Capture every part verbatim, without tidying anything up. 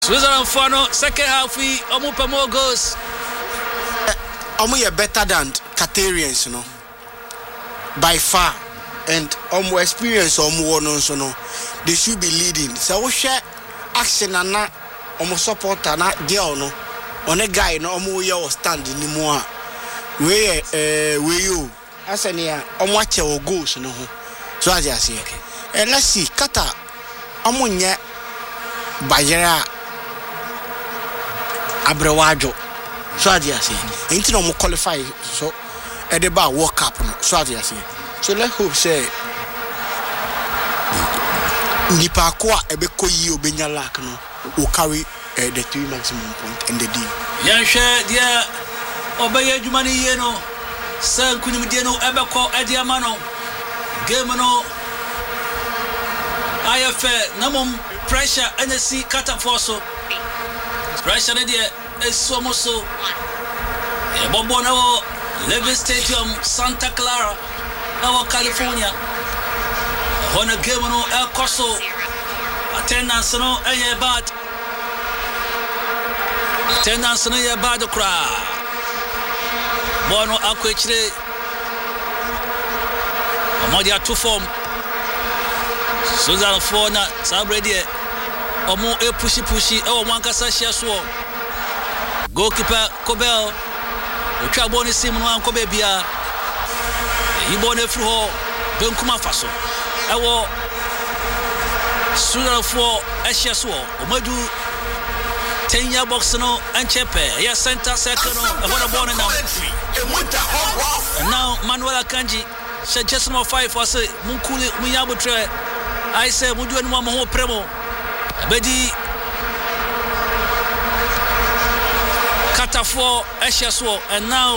Switzerland Fano, second half, we almost more goals. Omo are better than Qatarians, you know, by far, and omo experience omo one so no, they should be leading. So we share action and na omo support and na girl no, on a guy no omo ya was standing ni mo a, we eh we you, as any omo watch our goals no, so I just say, and let's see, Qatar, omo nye Bajera Abrewajo. So I say, ain't no more qualify. So at the bar World Cup. So I say, so let's hope say Nipa kwa ebeko yi obenya lack no will carry uh, the three maximum point in the deal. Yeah, share dear obey jumani yeno san kunim de no ebeko ediama no game no I F namum pressure N S C Qatar force pressure na de eso mo so e bobo na wo Levi's Stadium Santa Clara na wo California hona game no e koso attendance no e bad attendance no e bad kra bono akwechire omodi atu form Switzerland for na sabredi omo e pushi pushi e o mankasa hia so goalkeeper Kobel otwa boni sim no anko be bia e boni fru ho benkuma faso e wo Switzerland for e hia so omadu ten year box no anchepe ya center circle no e wona boni now and now Manuel Akanji she just number five for say munkuli munyabotre I say mudu enu mo ho premo bedi Qatar for Eshiaswo and now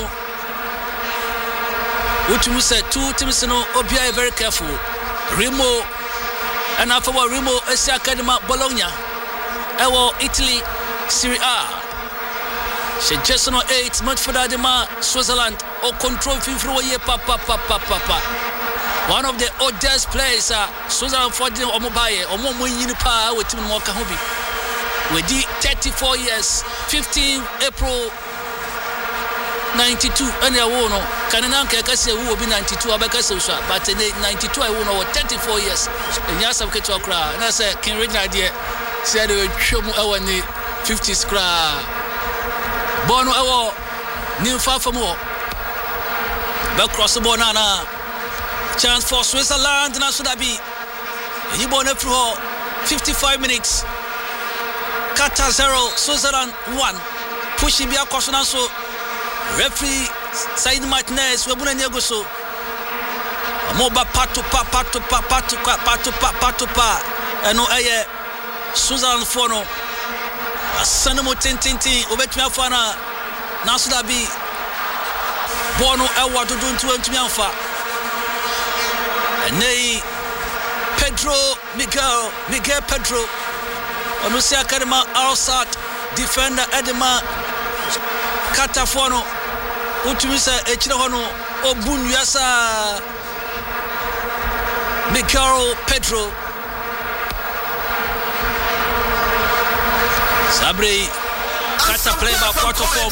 Utumu said two teams no obia very careful Remo and after Remo Esia Academy Bologna Ewo Italy Serie A she just no eight much for that dema Switzerland or control fifro ye papa papa papa one of the oldest players uh, Switzerland for the Omobaye Omo Munyini pa with Tim Moka Hobi with the thirty-four years fifteenth April ninety-two and I won Canada Kase who will be ninety-two Abakasa but in ninety-two I won over thirty-four years in Yasam Ketokra and I said can read idea said they would show me our fifties cra Bono our new far from more back cross the banana chance for Switzerland na should be he born through fifty-five minutes Qatar zero Switzerland one pushing be across na so referee Said Martinez we buna nego so moba patu pa patu pa patu pa patu pa patu pa eno eye Switzerland for no asana mo tintintin obetumi afana na so da bi bono ewa do do ntumi amfa Nei Pedro Miguel Miguel Pedro Onusia Academy outside defender Edema Katafono Utumisa echire hono obunu yasa Miguel Pedro Sabre Kata play by quarter form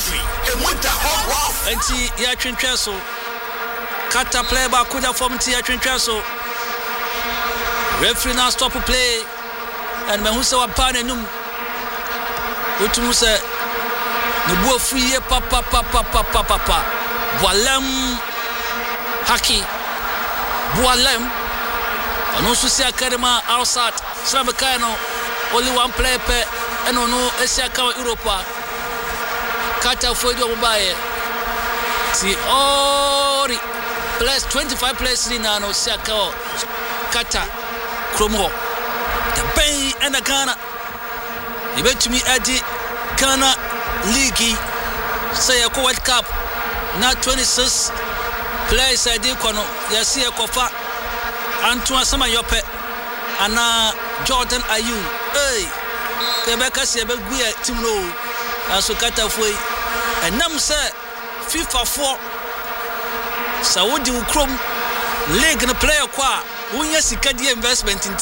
Enti ya twentweso Qatar play by Kuda form Tia Trinchaso. Referee now stop play. And Mahusa Wapane Num Utumusa Nubo free papa papa papa papa Boalem Haki Boalem and also see Academy outside Slabakano only one player per and no Asia Europa Qatar for the Mobile see Ori plus twenty-five players in Nano Siakao Qatar Kromo the Bay and the Ghana you bet to me at the Ghana League say a World Cup not twenty-six players I did kono Yasia Kofa Antoine Sama Yope and Jordan Ayew hey Quebec say be guya team no aso Qatar foi and nam say FIFA four Saudi Ukrom League na player kwa unya sika di investment